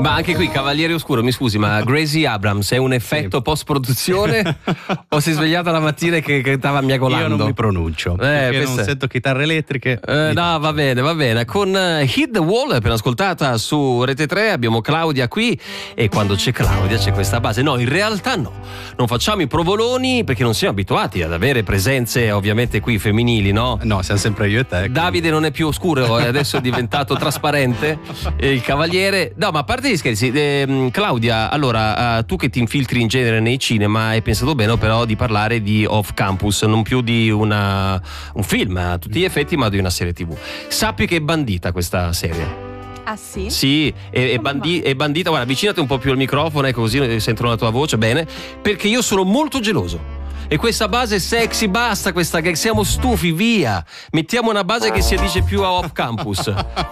Ma anche qui Cavaliere Oscuro, mi scusi, ma Gracie Abrams è un effetto post-produzione o si è svegliata la mattina che cantava miagolando? Io non mi pronuncio, perché non sento chitarre elettriche. No, va bene. Con Hit the Wall, appena ascoltata su Rete 3, abbiamo Claudia qui, e quando c'è Claudia c'è questa base. No, in realtà no, non facciamo i provoloni perché non siamo abituati ad avere presenze ovviamente qui femminili, no? No, siamo sempre io e te. Davide non è più oscuro, adesso è diventato trasparente, il Cavaliere. No, ma a parte gli scherzi, Claudia, allora tu che ti infiltri in genere nei cinema, hai pensato bene però di parlare di Off Campus, non più di un film a tutti gli effetti, ma di una serie TV. Sappi che è bandita questa serie. Ah sì? Sì, è bandita, guarda, avvicinati un po' più al microfono, ecco, così sentono la tua voce bene, perché io sono molto geloso. E questa base sexy, basta questa che siamo stufi, via. Mettiamo una base che si addice più a Off Campus.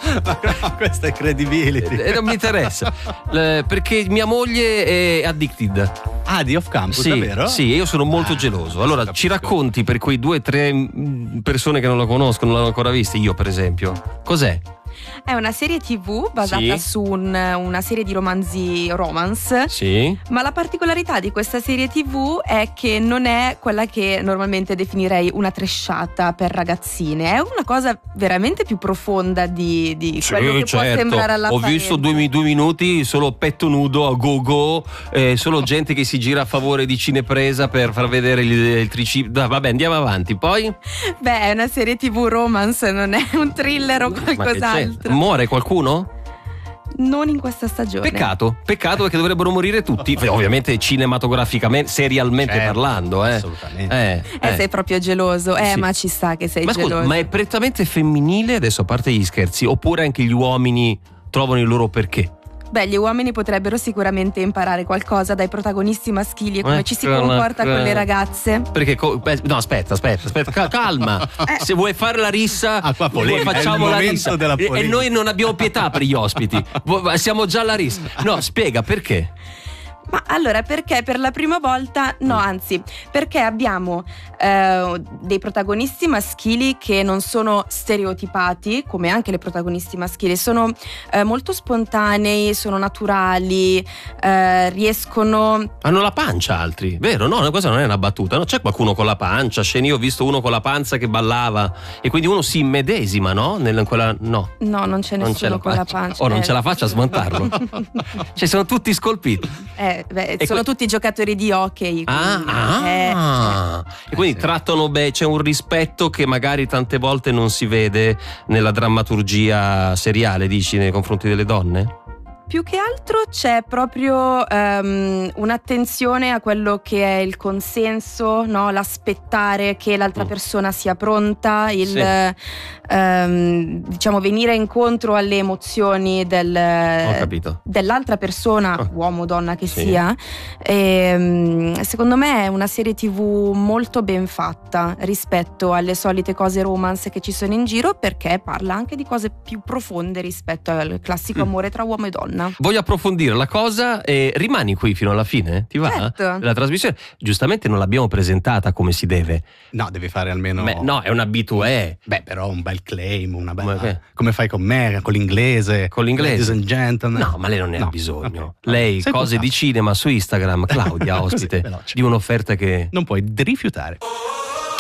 Questa è credibility. Non mi interessa, perché mia moglie è addicted. Ah, di Off Campus, sì, davvero? Sì, io sono molto geloso. Allora, ci racconti per quei 2 o 3 persone che non la conoscono, non l'hanno ancora vista, io per esempio, cos'è? È una serie TV basata su una serie di romanzi romance. Sì. Ma la particolarità di questa serie TV è che non è quella che normalmente definirei una tresciata per ragazzine. È una cosa veramente più profonda di quello che può sembrare all'apparenza. Ho visto 2 minuti solo petto nudo a go-go, solo gente che si gira a favore di Cinepresa per far vedere il tricipite. Vabbè, andiamo avanti, poi? Beh, è una serie TV romance, non è un thriller o qualcos'altro. Muore qualcuno? Non in questa stagione. Peccato perché dovrebbero morire tutti. Ovviamente cinematograficamente, serialmente parlando. Assolutamente. Sei proprio geloso. Sì. Ma ci sta che sei geloso. Scusa, ma è prettamente femminile, adesso a parte gli scherzi, oppure anche gli uomini trovano il loro perché? Beh, gli uomini potrebbero sicuramente imparare qualcosa dai protagonisti maschili e come ci si comporta con le ragazze. Perché no, aspetta, calma. Se vuoi fare la rissa, facciamo la rissa. E noi non abbiamo pietà per gli ospiti. Siamo già alla rissa. No, spiega perché. Ma allora, perché per la prima volta, perché abbiamo dei protagonisti maschili che non sono stereotipati, come anche le protagonisti maschili, sono molto spontanei, sono naturali, riescono... Hanno la pancia altri, vero? No, questa non è una battuta, no? C'è qualcuno con la pancia, io ho visto uno con la panza che ballava e quindi uno si immedesima, no? No, non c'è nessuno con la pancia. Non ce la faccia a smontarlo. Cioè sono tutti scolpiti. Sono tutti giocatori di hockey. E quindi trattano c'è un rispetto che magari tante volte non si vede nella drammaturgia seriale, dici, nei confronti delle donne? Più che altro c'è proprio un'attenzione a quello che è il consenso, no? L'aspettare che l'altra persona sia pronta, diciamo venire incontro alle emozioni dell'altra persona, uomo o donna che sia. E, secondo me è una serie TV molto ben fatta rispetto alle solite cose romance che ci sono in giro, perché parla anche di cose più profonde rispetto al classico amore tra uomo e donna. Voglio approfondire la cosa e rimani qui fino alla fine? Ti va? Certo. La trasmissione giustamente non l'abbiamo presentata come si deve. No, devi fare almeno... no, è un abitué. Beh, però un bel claim, una bella... Come fai con me, con l'inglese? Con l'inglese? Ladies and gentlemen. No, ma lei non ne ha bisogno. Lei, cose di cinema su Instagram, Claudia, ospite di un'offerta che... non puoi rifiutare.